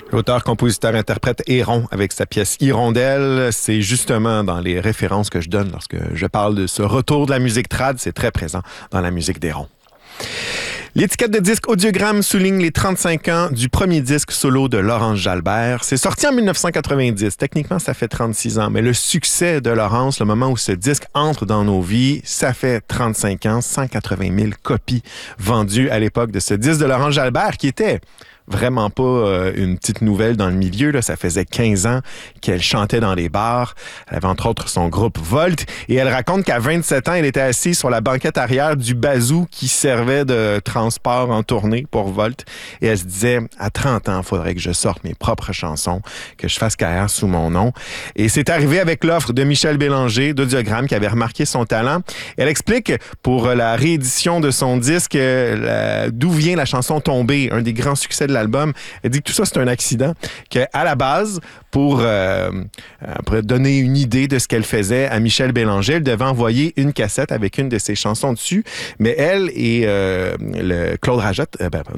L'auteur, compositeur, interprète Héron avec sa pièce Hirondelle, c'est justement dans les références que je donne lorsque je parle de ce retour de la musique trad, c'est très présent dans la musique d'Héron. L'étiquette de disque Audiogramme souligne les 35 ans du premier disque solo de Laurence Jalbert. C'est sorti en 1990. Techniquement, ça fait 36 ans. Mais le succès de Laurence, le moment où ce disque entre dans nos vies, ça fait 35 ans, 180 000 copies vendues à l'époque de ce disque de Laurence Jalbert qui était vraiment pas une petite nouvelle dans le milieu. Là. Ça faisait 15 ans qu'elle chantait dans les bars. Elle avait entre autres son groupe Volt. Et elle raconte qu'à 27 ans, elle était assise sur la banquette arrière du bazou qui servait de transport en tournée pour Volt. Et elle se disait, à 30 ans, il faudrait que je sorte mes propres chansons, que je fasse carrière sous mon nom. Et c'est arrivé avec l'offre de Michel Bélanger d'Audiogramme qui avait remarqué son talent. Elle explique pour la réédition de son disque d'où vient la chanson Tombée, un des grands succès de l'album. Elle dit que tout ça, c'est un accident. Qu'à la base, pour donner une idée de ce qu'elle faisait à Michel Bélanger, elle devait envoyer une cassette avec une de ses chansons dessus. Mais elle et Claude Rajotte,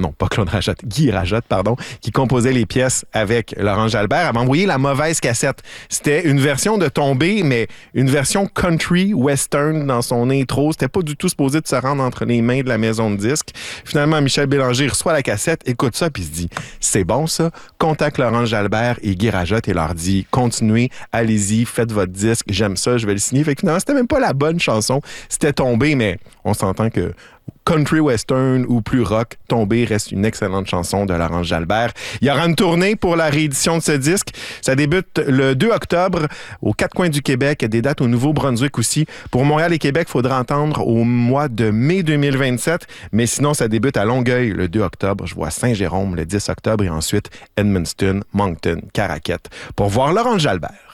Guy Rajotte, qui composait les pièces avec Laurence Jalbert, avaient envoyé la mauvaise cassette. C'était une version de Tombée, mais une version country western dans son intro. C'était pas du tout supposé de se rendre entre les mains de la maison de disques. Finalement, Michel Bélanger reçoit la cassette, écoute ça, puis se dit, c'est bon ça, contacte Laurence Jalbert et Guy Rajotte et leur dit, continuez, allez-y, faites votre disque, j'aime ça, je vais le signer. Fait que finalement, c'était même pas la bonne chanson, c'était Tombé, mais on s'entend que country western ou plus rock, Tombé reste une excellente chanson de Laurence Jalbert. Il y aura une tournée pour la réédition de ce disque. Ça débute le 2 octobre aux quatre coins du Québec. Il y a des dates au Nouveau-Brunswick aussi. Pour Montréal et Québec, il faudra entendre au mois de mai 2027. Mais sinon, ça débute à Longueuil le 2 octobre. Je vois Saint-Jérôme le 10 octobre et ensuite Edmundston, Moncton, Caraquette pour voir Laurence Jalbert.